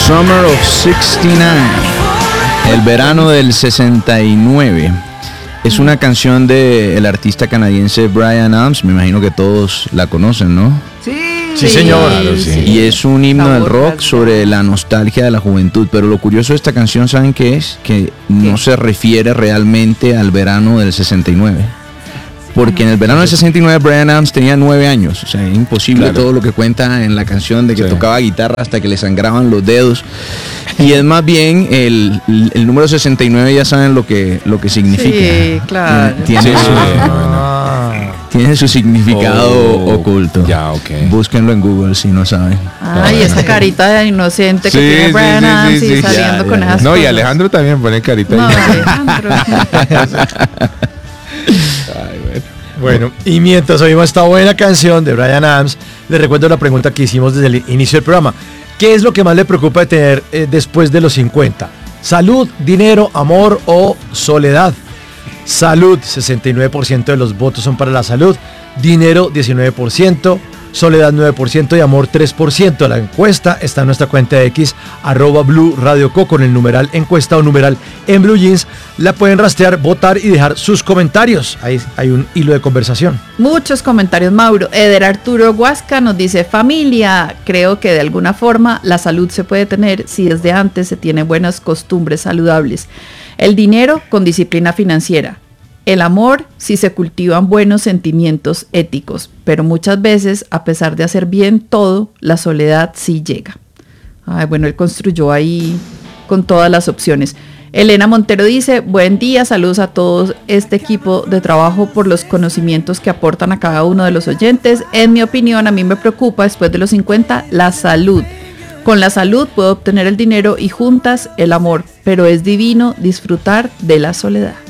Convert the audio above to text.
Summer of 69, el verano del 69. Es una canción del artista canadiense Bryan Adams, me imagino que todos la conocen, ¿no? Sí, señor. Claro, sí. Y es un himno del rock sobre la nostalgia de la juventud, pero lo curioso de esta canción, ¿saben qué es? Que no se refiere realmente al verano del 69. Porque en el verano del 69 Bryan Adams tenía 9 años, o sea, es imposible todo lo que cuenta en la canción de que tocaba guitarra hasta que le sangraban los dedos. Y es más bien el número 69, ya saben lo que significa. Sí, claro. Tiene su significado oculto. Ya, ok. Búsquenlo en Google si no saben. Ay, esa carita de inocente que tiene Bryan Adams y saliendo con esas No, cosas. y Alejandro también pone carita. No, Alejandro. Bueno, y mientras oímos esta buena canción de Bryan Adams, les recuerdo la pregunta que hicimos desde el inicio del programa. ¿Qué es lo que más le preocupa de tener después de los 50? ¿Salud, dinero, amor o soledad? Salud, 69% de los votos son para la salud. Dinero, 19%. Soledad, 9% y amor, 3%. La encuesta está en nuestra cuenta de X, @BluRadioCo, con el numeral encuesta o numeral en Blue Jeans. La pueden rastrear, votar y dejar sus comentarios. Ahí hay un hilo de conversación. Muchos comentarios, Mauro. Eder Arturo Huasca nos dice: familia, creo que de alguna forma la salud se puede tener si desde antes se tiene buenas costumbres saludables. El dinero con disciplina financiera. El amor si se cultivan buenos sentimientos éticos, pero muchas veces, a pesar de hacer bien todo, la soledad sí llega. Ay, bueno, él construyó ahí con todas las opciones. Elena Montero dice: buen día, saludos a todo este equipo de trabajo por los conocimientos que aportan a cada uno de los oyentes. En mi opinión, a mí me preocupa después de los 50 la salud. Con la salud puedo obtener el dinero y juntas el amor, pero es divino disfrutar de la soledad.